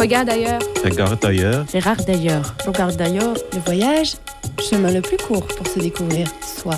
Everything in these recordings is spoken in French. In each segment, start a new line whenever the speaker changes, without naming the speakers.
Regarde ailleurs.
Regarde ailleurs.
Regarde d'ailleurs.
Regarde d'ailleurs.
Le voyage, chemin le plus court pour se découvrir soi.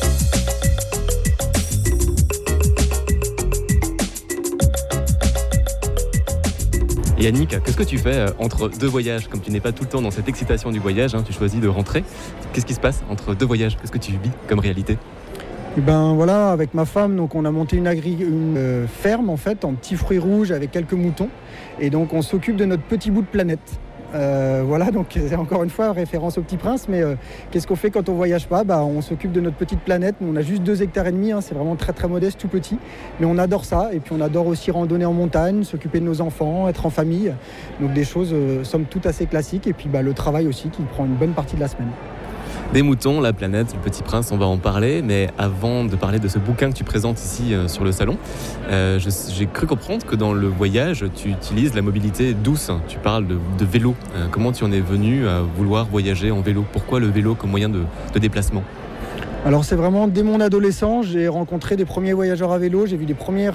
Yannick, qu'est-ce que tu fais entre deux voyages? Comme tu n'es pas tout le temps dans cette excitation du voyage, tu choisis de rentrer. Qu'est-ce qui se passe entre deux voyages? Qu'est-ce que tu vis comme réalité?
Et ben voilà, avec ma femme, donc on a monté une ferme en fait en petits fruits rouges avec quelques moutons. Et donc on s'occupe de notre petit bout de planète. Voilà, donc c'est encore une fois référence au Petit Prince, mais qu'est-ce qu'on fait quand on voyage pas? On s'occupe de notre petite planète. Nous, on a juste 2,5 hectares, c'est vraiment très très modeste, tout petit, mais on adore ça. Et puis on adore aussi randonner en montagne, s'occuper de nos enfants, être en famille, donc des choses somme toute assez classiques. Et puis le travail aussi qui prend une bonne partie de la semaine.
Des moutons, la planète, le Petit Prince, on va en parler. Mais avant de parler de ce bouquin que tu présentes ici sur le salon, j'ai cru comprendre que dans le voyage, tu utilises la mobilité douce. Tu parles de vélo. Comment tu en es venu à vouloir voyager en vélo? Pourquoi le vélo comme moyen de déplacement?
Alors c'est vraiment dès mon adolescence, j'ai rencontré des premiers voyageurs à vélo. J'ai vu des premières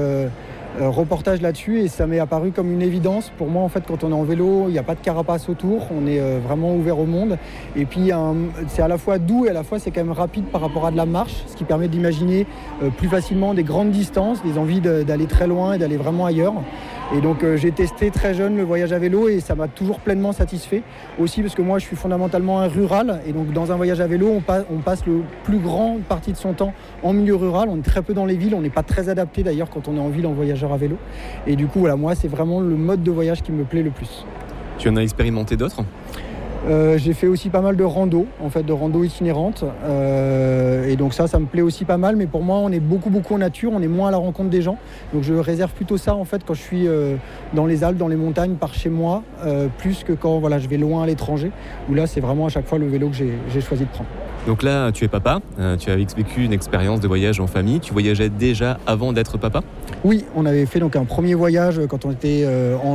reportage là-dessus et ça m'est apparu comme une évidence. Pour moi, en fait, quand on est en vélo, il n'y a pas de carapace autour, on est vraiment ouvert au monde. Et puis, c'est à la fois doux et à la fois, c'est quand même rapide par rapport à de la marche, ce qui permet d'imaginer plus facilement des grandes distances, des envies d'aller très loin et d'aller vraiment ailleurs. Et donc, j'ai testé très jeune le voyage à vélo et ça m'a toujours pleinement satisfait. Aussi parce que moi, je suis fondamentalement un rural et donc dans un voyage à vélo, on passe le plus grande partie de son temps en milieu rural. On est très peu dans les villes, on n'est pas très adapté d'ailleurs quand on est en ville en voyageur à vélo. Et du coup, voilà, moi, c'est vraiment le mode de voyage qui me plaît le plus.
Tu en as expérimenté d'autres ?
J'ai fait aussi pas mal de rando, en fait, de rando itinérante. Et donc ça me plaît aussi pas mal. Mais pour moi, on est beaucoup en nature, on est moins à la rencontre des gens. Donc je réserve plutôt ça, en fait, quand je suis dans les Alpes, dans les montagnes, par chez moi, plus que quand je vais loin à l'étranger, où là, c'est vraiment à chaque fois le vélo que j'ai choisi de prendre.
Donc là, tu es papa, tu as vécu une expérience de voyage en famille. Tu voyageais déjà avant d'être papa ?
Oui, on avait fait donc un premier voyage quand on était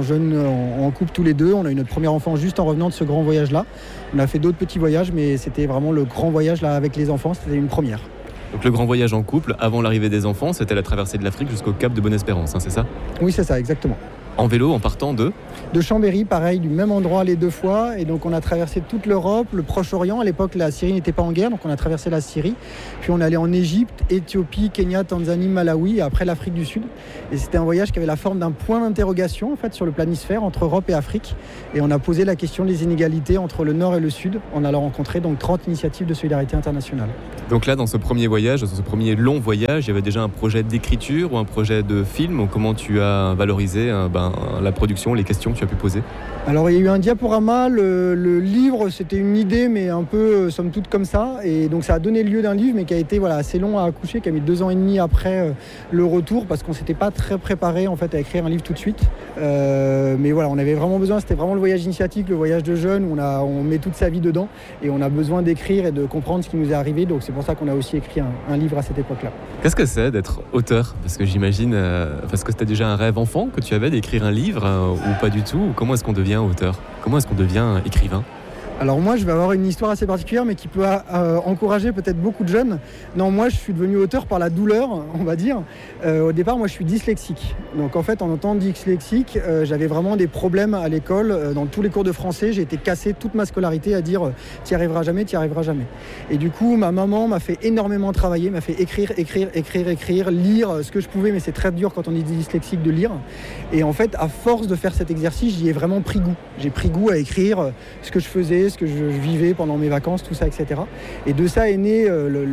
en couple tous les deux. On a eu notre premier enfant juste en revenant de ce grand voyage-là. On a fait d'autres petits voyages, mais c'était vraiment le grand voyage là avec les enfants, c'était une première.
Donc le grand voyage en couple, avant l'arrivée des enfants, c'était la traversée de l'Afrique jusqu'au Cap de Bonne-Espérance, c'est ça ?
Oui, c'est ça, exactement.
En vélo, en partant de
Chambéry, pareil, du même endroit les deux fois. Et donc on a traversé toute l'Europe, le Proche-Orient. À l'époque, la Syrie n'était pas en guerre, donc on a traversé la Syrie. Puis on est allé en Égypte, Éthiopie, Kenya, Tanzanie, Malawi, et après l'Afrique du Sud. Et c'était un voyage qui avait la forme d'un point d'interrogation, en fait, sur le planisphère entre Europe et Afrique. Et on a posé la question des inégalités entre le Nord et le Sud, en allant rencontrer donc 30 initiatives de solidarité internationale.
Donc là, dans ce premier voyage, dans ce premier long voyage, il y avait déjà un projet d'écriture ou un projet de film, ou comment tu as valorisé la production, les questions que tu as pu poser?
Alors il y a eu un diaporama, le livre c'était une idée mais un peu somme toute comme ça, et donc ça a donné lieu d'un livre mais qui a été assez long à accoucher, qui a mis 2 ans et demi après le retour, parce qu'on s'était pas très préparé en fait à écrire un livre tout de suite, mais voilà, on avait vraiment besoin, c'était vraiment le voyage initiatique, le voyage de jeunes où on met toute sa vie dedans et on a besoin d'écrire et de comprendre ce qui nous est arrivé, donc c'est pour ça qu'on a aussi écrit un livre à cette époque-là.
Qu'est-ce que c'est d'être auteur? Parce que j'imagine, parce que c'était déjà un rêve enfant que tu avais d'écrire un livre, ou pas du tout? Comment est-ce qu'on devient auteur? Comment est-ce qu'on devient écrivain?
Alors moi, je vais avoir une histoire assez particulière, mais qui peut encourager peut-être beaucoup de jeunes. Non, moi, je suis devenu auteur par la douleur, on va dire. Au départ, moi, je suis dyslexique. Donc en fait, en tant que dyslexique, j'avais vraiment des problèmes à l'école. Dans tous les cours de français, j'ai été cassé toute ma scolarité à dire « t'y arriveras jamais, t'y arriveras jamais ». Et du coup, ma maman m'a fait énormément travailler, m'a fait écrire, lire ce que je pouvais, mais c'est très dur quand on est dyslexique de lire. Et en fait, à force de faire cet exercice, j'y ai vraiment pris goût. J'ai pris goût à écrire ce que je faisais, ce que je vivais pendant mes vacances, tout ça, etc. Et de ça est né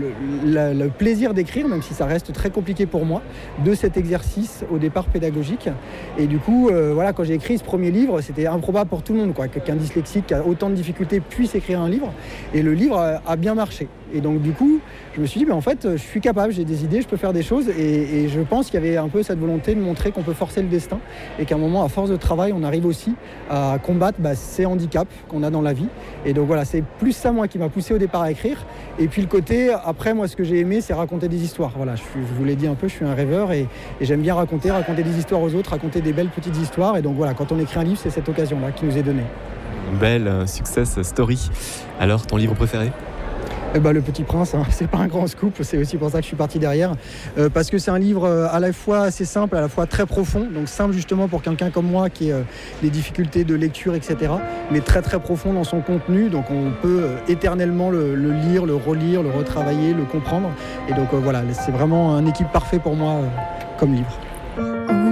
le plaisir d'écrire, même si ça reste très compliqué pour moi, de cet exercice au départ pédagogique. Et du coup, quand j'ai écrit ce premier livre, c'était improbable pour tout le monde, qu'un dyslexique qui a autant de difficultés puisse écrire un livre. Et le livre a bien marché. Et donc du coup, je me suis dit, en fait, je suis capable, j'ai des idées, je peux faire des choses. Et je pense qu'il y avait un peu cette volonté de montrer qu'on peut forcer le destin et qu'à un moment, à force de travail, on arrive aussi à combattre ces handicaps qu'on a dans la vie. Et donc voilà, c'est plus ça, moi, qui m'a poussé au départ à écrire. Et puis le côté, après, moi, ce que j'ai aimé, c'est raconter des histoires. Voilà, je vous l'ai dit un peu, je suis un rêveur et j'aime bien raconter des histoires aux autres, raconter des belles petites histoires. Et donc voilà, quand on écrit un livre, c'est cette occasion-là qui nous est donnée.
Une belle success story. Alors, ton livre préféré ?
Le Petit Prince, hein, c'est pas un grand scoop, c'est aussi pour ça que je suis parti derrière. Parce que c'est un livre à la fois assez simple, à la fois très profond, donc simple justement pour quelqu'un comme moi qui a des difficultés de lecture, etc. Mais très très profond dans son contenu, donc on peut éternellement le lire, le relire, le retravailler, le comprendre. Et donc voilà, c'est vraiment un équipe parfait pour moi comme livre.